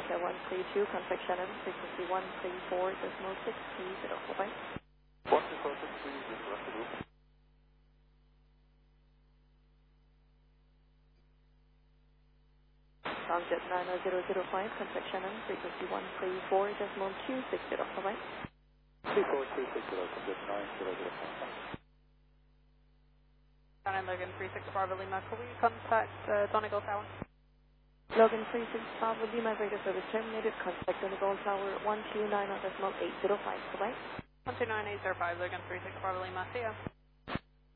America 132, contact Shannon, frequency 134.630, bye-bye. 134.630, Longjet 90005, contact Shannon, frequency 134.260, bye-bye. 34360, Longjet 9005. Shannon, Logan 36 Bravo Lima, could we contact Donegal Tower? Logan 36 Bravo Lima, radio service terminated, contact Donegal Tower 129.805, bye-bye. 129.805, Logan 36 Bravo Lima, see ya.